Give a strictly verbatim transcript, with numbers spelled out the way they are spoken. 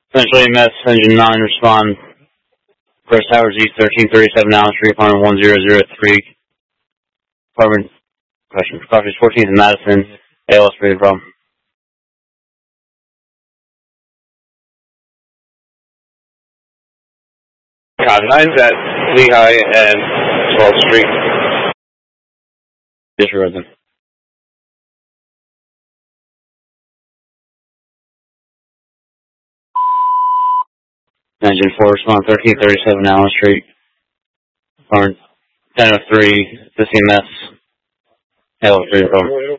Essentially, M S engine nine respond. Press Towers East, thirteen thirty-seven Allen Street, apartment one zero zero three. Apartment, question, property fourteenth and Madison. A L S rated problem. God, nine's at Lehigh and twelfth Street. Disregard them. Engine four respond, thirteen thirty-seven Allen Street. Apartment ten oh three, the C M S. A L S rated problem.